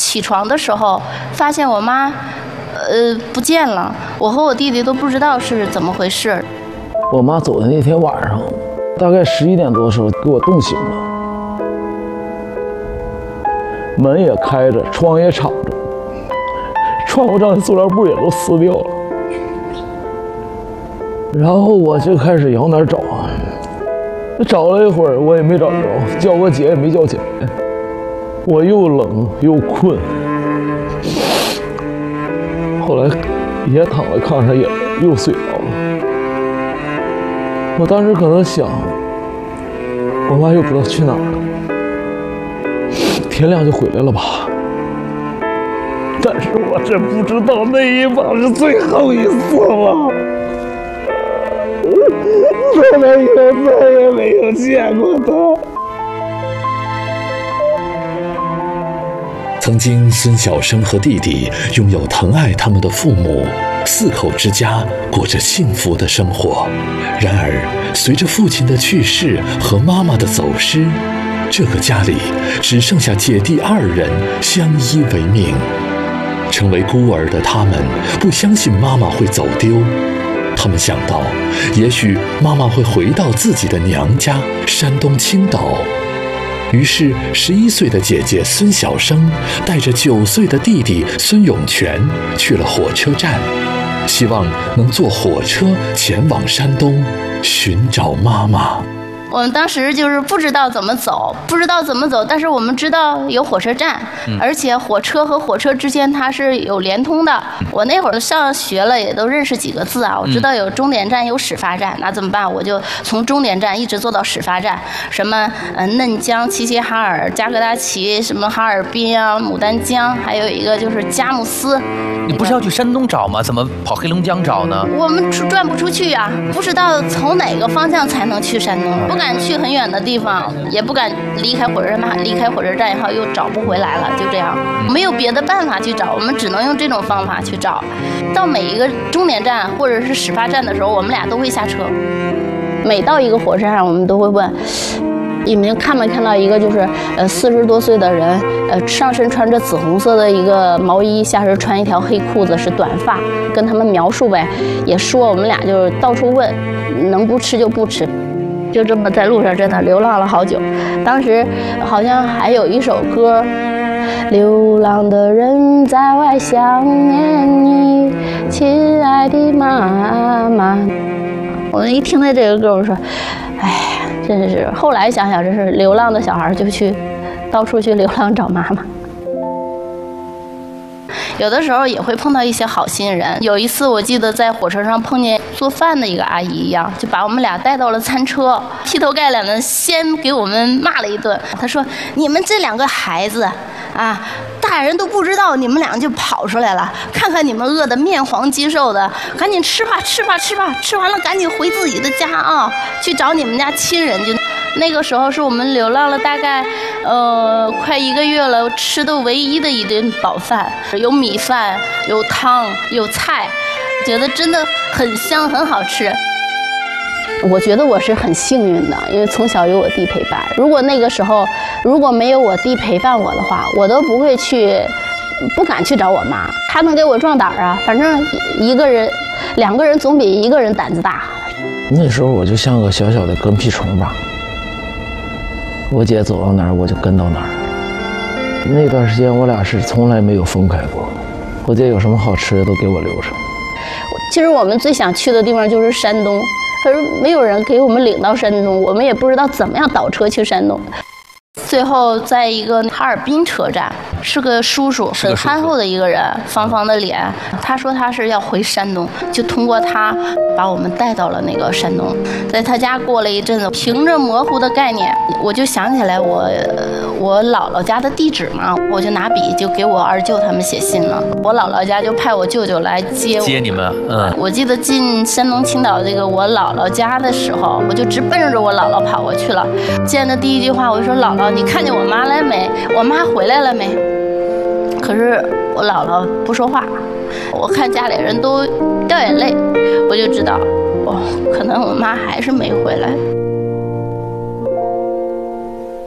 起床的时候，发现我妈，不见了。我和我弟弟都不知道是怎么回事。 我妈走的那天晚上，大概11点多的时候给我冻醒了，门也开着，窗也敞着，窗户上的塑料布也都撕掉了。然后我就开始往哪儿找啊，找了一会儿我也没找着，叫我姐也没叫起来。我又冷又困，后来也躺在炕上，也又睡着了。我当时可能想，我妈又不知道去哪儿了，天亮就回来了吧。但是我真不知道那一把是最后一次了。从那以后再也没有见过他。 曾经孙小生和弟弟拥有疼爱他们的父母，4口之家过着幸福的生活。然而随着父亲的去世和妈妈的走失，这个家里只剩下姐弟2人相依为命。成为孤儿的他们不相信妈妈会走丢，他们想到也许妈妈会回到自己的娘家山东青岛。于是11岁的姐姐孙小生带着9岁的弟弟孙永全去了火车站，希望能坐火车前往山东寻找妈妈。 我们当时就是不知道怎么走，但是我们知道有火车站，而且火车和火车之间它是有连通的。我那会儿上学了，也都认识几个字啊，我知道有终点站有始发站，那怎么办？我就从终点站一直坐到始发站，什么嫩江、齐齐哈尔、加格达奇，什么哈尔滨啊、牡丹江，还有一个就是佳木斯。 你不是要去山东找吗？怎么跑黑龙江找呢？ 我们转不出去呀，不知道从哪个方向才能去山东，不敢去很远的地方，也不敢离开火车站，离开火车站以后又找不回来了，就这样，没有别的办法去找，我们只能用这种方法去找。到每一个终点站或者是始发站的时候，我们俩都会下车。每到一个火车站，我们都会问，你们看没看到一个就是40多岁的人，上身穿着紫红色的一个毛衣，下身穿一条黑裤子，是短发，跟他们描述呗，也说我们俩就是到处问，能不吃就不吃，就这么在路上真的流浪了好久。当时好像还有一首歌，流浪的人在外想念你，亲爱的妈妈。我一听到这个歌，我说，哎呀，真是。后来想想，这是流浪的小孩就去到处去流浪找妈妈。有的时候也会碰到一些好心人。有一次我记得在火车上碰见做饭的一个阿姨一样，就把我们俩带到了餐车，劈头盖脸的先给我们骂了一顿。她说：“你们这2个孩子啊，大人都不知道你们俩就跑出来了，看看你们饿得面黄肌瘦的，赶紧吃吧，吃吧，吃吧，吃完了赶紧回自己的家啊，去找你们家亲人。”就那个时候是我们流浪了大概快1个月了，吃的唯一的一顿饱饭，有米饭，有汤，有菜，觉得真的很香，很好吃。我觉得我是很幸运的，因为从小有我弟陪伴。如果那个时候如果没有我弟陪伴我的话，我都不会不敢去找我妈。他能给我壮胆啊，反正1个人、2个人总比1个人胆子大。 那时候我就像个小小的跟屁虫吧，我姐走到哪儿我就跟到哪儿。那段时间我俩是从来没有分开过，我姐有什么好吃的都给我留着。 其实我们最想去的地方就是山东，可是没有人给我们领到山东，我们也不知道怎么样倒车去山东。最后在一个哈尔滨车站，是个叔叔，很憨厚的一个人，方方的脸。他说他是要回山东，就通过他把我们带到了那个山东。在他家过了一阵子，凭着模糊的概念，我就想起来我姥姥家的地址嘛，我就拿笔就给我二舅他们写信了。我姥姥家就派我舅舅来接你们。 我记得进山东青岛这个我姥姥家的时候，我就直奔着我姥姥跑过去了。见的第一句话，我说：“姥姥，你看见我妈来没？我妈回来了没？”可是我姥姥不说话，我看家里人都掉眼泪，我就知道，可能我妈还是没回来。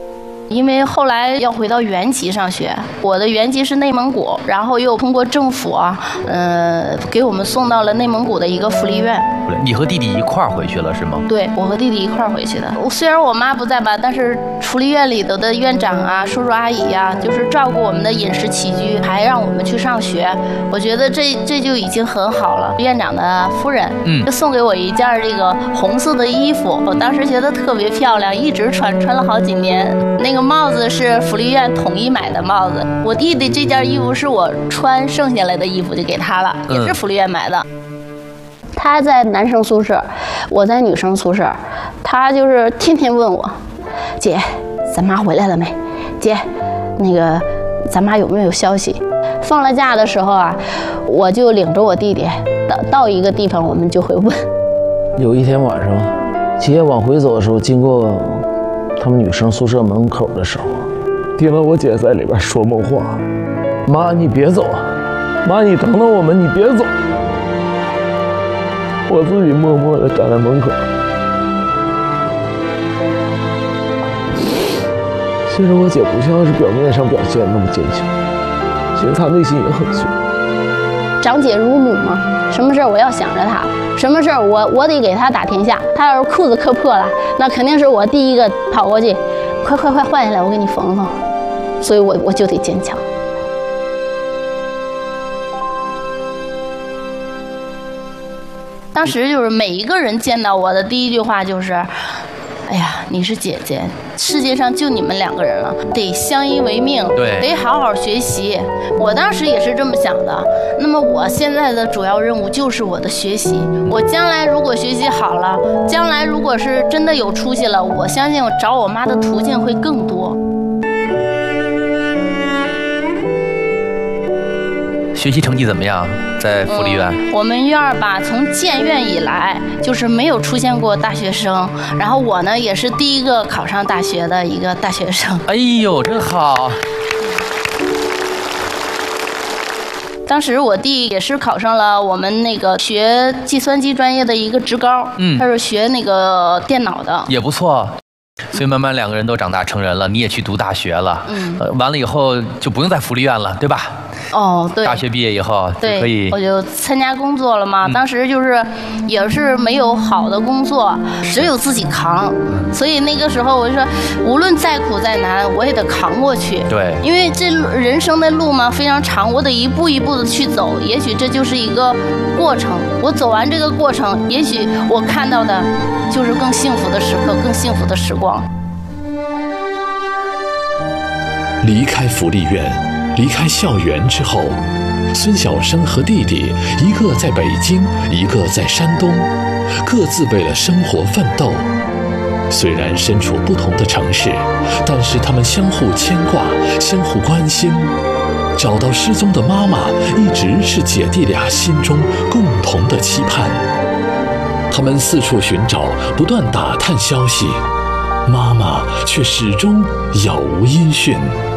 因为后来要回到原籍上学，我的原籍是内蒙古，然后又通过政府给我们送到了内蒙古的一个福利院。 你和弟弟一块儿回去了是吗？ 对，我和弟弟一块儿回去的。虽然我妈不在吧，但是福利院里头的院长啊、叔叔阿姨呀，就是照顾我们的饮食起居，还让我们去上学。我觉得这就已经很好了。院长的夫人就送给我一件这个红色的衣服，我当时觉得特别漂亮，一直穿了好几年。那个帽子是福利院统一买的帽子。我弟弟这件衣服是我穿剩下来的衣服，就给他了，也是福利院买的。他在男生宿舍，我在女生宿舍。他就是天天问我，姐，咱妈回来了没？姐，那个咱妈有没有消息？放了假的时候啊，我就领着我弟弟到一个地方，我们就会问。 有一天晚上，姐往回走的时候，经过他们女生宿舍门口的时候，听到我姐在里边说梦话：“妈，你别走，妈，你等等我们，你别走。”我自己默默地站在门口。其实我姐不像是表面上表现那么坚强，其实她内心也很脆。 长姐如母嘛，什么事儿我要想着她，什么事儿我得给她打天下。她要是裤子磕破了，那肯定是我第一个跑过去，快换下来，我给你缝缝。所以我就得坚强。当时就是每一个人见到我的第一句话就是：“哎呀，你是姐姐，世界上就你们2个人了，得相依为命， 对， 得好好学习。”我当时也是这么想的。那么我现在的主要任务就是我的学习。我将来如果学习好了，将来如果是真的有出息了，我相信我找我妈的途径会更多。 学习成绩怎么样？在福利院？ 我们院儿吧，从建院以来就是没有出现过大学生，然后我呢也是第一个考上大学的一个大学生。 哎呦，真好！ 当时我弟也是考上了我们那个学计算机专业的一个职高，他是学那个电脑的， 也不错。所以慢慢2个人都长大成人了，你也去读大学了，完了以后就不用在福利院了，对吧？ 哦，对， 大学毕业以后就可以， 我就参加工作了嘛。当时就是也是没有好的工作，只有自己扛，所以那个时候我就说，无论再苦再难，我也得扛过去。 对， 因为这人生的路嘛非常长，我得一步一步的去走。也许这就是一个过程，我走完这个过程，也许我看到的就是更幸福的时刻，更幸福的时光。 离开福利院，离开校园之后，孙晓生和弟弟一个在北京，一个在山东，各自为了生活奋斗。虽然身处不同的城市，但是他们相互牵挂，相互关心。找到失踪的妈妈，一直是姐弟俩心中共同的期盼。他们四处寻找，不断打探消息，妈妈却始终杳无音讯。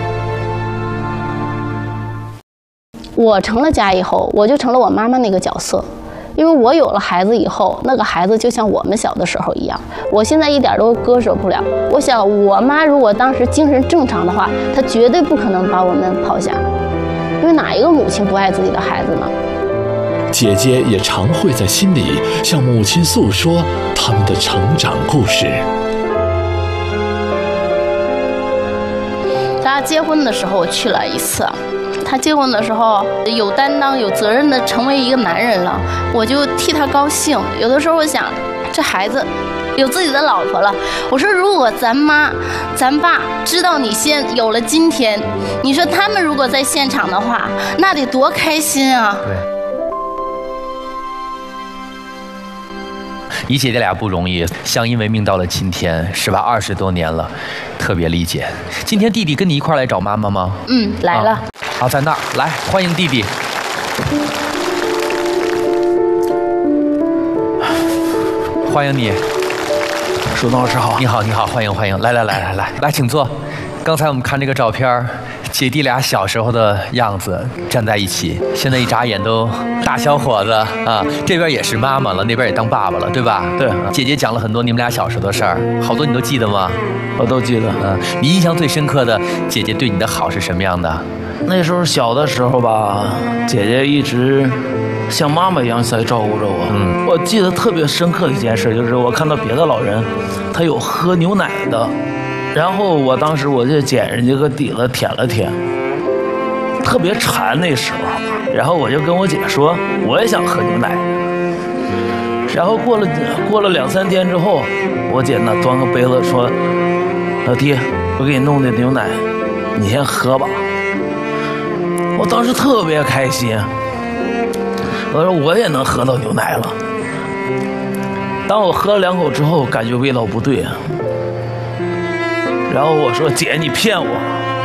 我成了家以后，我就成了我妈妈那个角色，因为我有了孩子以后，那个孩子就像我们小的时候一样，我现在一点都割舍不了。我想我妈如果当时精神正常的话，她绝对不可能把我们抛下，因为哪一个母亲不爱自己的孩子呢？ 姐姐也常会在心里向母亲诉说他们的成长故事。 他结婚的时候我去了一次，他结婚的时候有担当有责任的成为一个男人了，我就替他高兴。有的时候我想，这孩子有自己的老婆了，我说如果咱妈咱爸知道你有了今天，你说他们如果在现场的话，那得多开心啊。 对，你姐姐俩不容易，相依为命到了今天，是吧？20多年了，特别理解。今天弟弟跟你一块来找妈妈吗？ 来了。 好，在那儿，来欢迎弟弟。欢迎你， 树东老师好。 你好，你好，欢迎欢迎，来，请坐。刚才我们看这个照片， 姐弟俩小时候的样子站在一起，现在一眨眼都大小伙子啊！这边也是妈妈了，那边也当爸爸了，对吧？ 对。 姐姐讲了很多你们俩小时候的事儿，好多你都记得吗？ 我都记得。 你印象最深刻的姐姐对你的好是什么样的？ 那时候小的时候吧，姐姐一直像妈妈一样在照顾着我。我记得特别深刻的一件事，就是我看到别的老人，他有喝牛奶的，然后我当时我就捡人家个底子舔了舔，特别馋那时候，然后我就跟我姐说，我也想喝牛奶。然后过了2、3天之后，我姐呢端个杯子说：“老弟，我给你弄的牛奶，你先喝吧。”我当时特别开心，我说我也能喝到牛奶了。当我喝了2口之后，感觉味道不对，然后我说：“姐，你骗我！”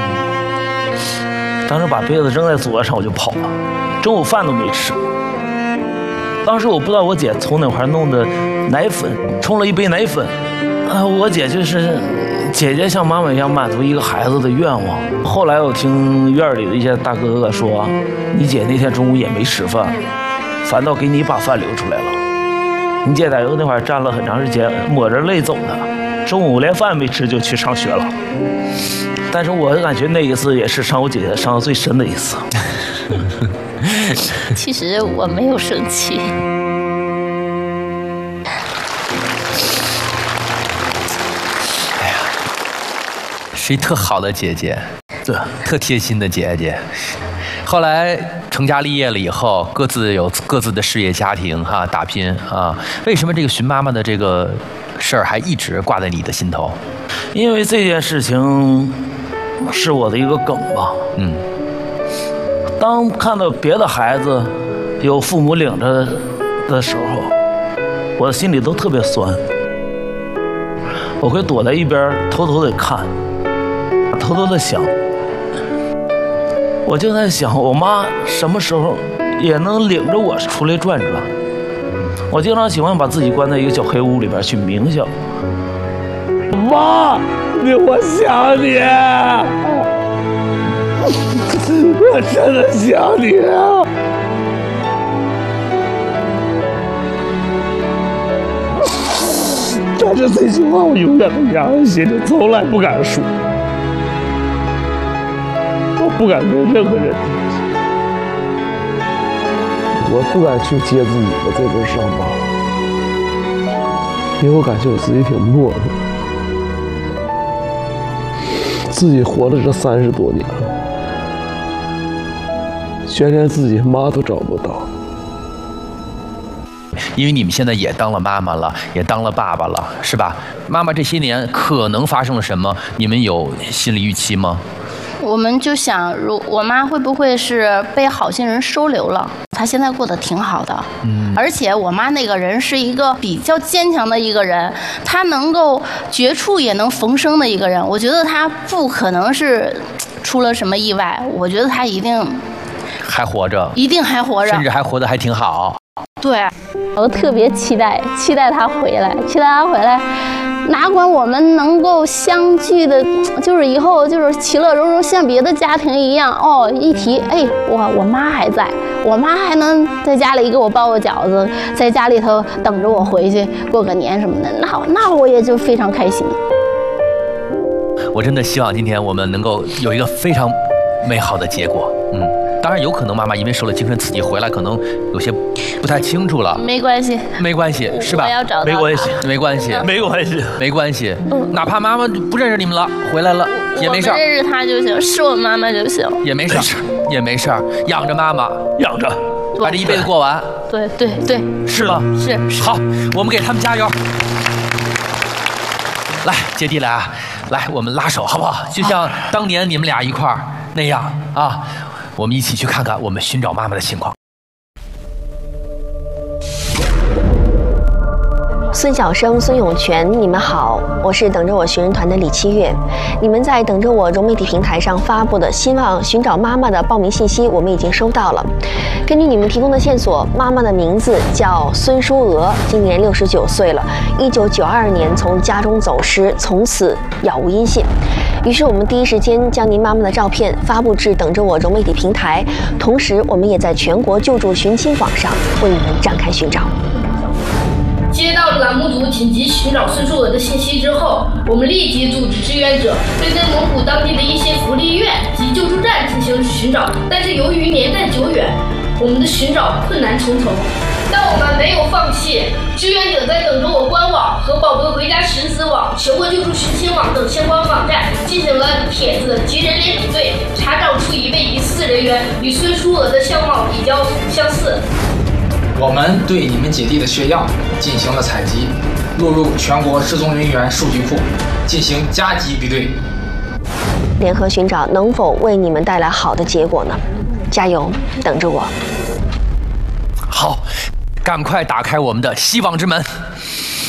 当时把杯子扔在桌上，我就跑了，中午饭都没吃。当时我不知道我姐从哪块弄的奶粉，冲了一杯奶粉。我姐就是姐姐像妈妈一样满足一个孩子的愿望。后来我听院里的一些大哥哥说，你姐那天中午也没吃饭，反倒给你把饭留出来了。你姐在那块站了很长时间，抹着泪走的，中午连饭没吃就去上学了。但是我感觉那一次也是伤我姐姐伤得最深的一次。 其实我没有生气。 哎呀，是一特好的姐姐， 对， 特贴心的姐姐。后来成家立业了以后，各自有各自的事业家庭哈，打拼啊。为什么这个寻妈妈的这个事儿还一直挂在你的心头？ 因为这件事情是我的一个梗吧。当看到别的孩子有父母领着的时候，我的心里都特别酸。我会躲在一边偷偷的看，偷偷的想。我就在想，我妈什么时候也能领着我出来转转。我经常喜欢把自己关在一个小黑屋里边去冥想。妈，我想你。我真的想你啊！但是这句话我永远都压在心里，从来不敢说，我不敢跟任何人提，我不敢去揭自己的这份伤疤，因为我感觉我自己挺懦弱，自己活了这30多年了。却连自己妈都找不到， 因为你们现在也当了妈妈了，也当了爸爸了，是吧？妈妈这些年可能发生了什么？你们有心理预期吗？ 我们就想，我妈会不会是被好心人收留了？她现在过得挺好的，而且我妈那个人是一个比较坚强的一个人，她能够绝处也能逢生的一个人。我觉得她不可能是出了什么意外，我觉得她一定还活着， 一定还活着， 甚至还活得还挺好。 对，我特别期待他回来，哪管我们能够相聚的，就是以后就是其乐融融，像别的家庭一样。哦，一提，哎，我妈还在，我妈还能在家里给我包个饺子，在家里头等着我回去过个年什么的，那我也就非常开心。 我真的希望今天我们能够有一个非常美好的结果。当然有可能妈妈因为受了精神刺激回来，可能有些不太清楚了。 没关系， 是吧？ 我要找到没关系。 哪怕妈妈不认识你们了，回来了也没事。 我认识她就行，是我妈妈就行， 也没事，养着妈妈，把这一辈子过完。 对， 是吗？ 是。 好，我们给他们加油。来，姐弟俩，来，我们拉手好不好？就像当年你们俩一块儿那样啊。我们一起去看看我们寻找妈妈的情况。 孙晓生、孙永全，你们好，我是等着我寻人团的李七月。你们在等着我融媒体平台上发布的希望寻找妈妈的报名信息，我们已经收到了。根据你们提供的线索，妈妈的名字叫孙淑娥，今年69岁了。1992年从家中走失，从此杳无音信。 于是我们第一时间将您妈妈的照片发布至等着我融媒体平台，同时我们也在全国救助寻亲网上为你们展开寻找。 接到栏目组紧急寻找孙淑娥的信息之后，我们立即组织志愿者对内蒙古当地的一些福利院及救助站进行寻找，但是由于年代久远，我们的寻找困难重重。但我们没有放弃，志愿者在等着我官网和宝贝回家识字网、全国救助寻亲网等相关网站进行了帖子及人脸比对，查找出一位疑似人员与孙淑娥的相貌比较相似。 我们对你们姐弟的血样进行了采集，录入全国失踪人员数据库，进行加急比对。 联合寻找能否为你们带来好的结果呢？加油，等着我。 好，赶快打开我们的希望之门。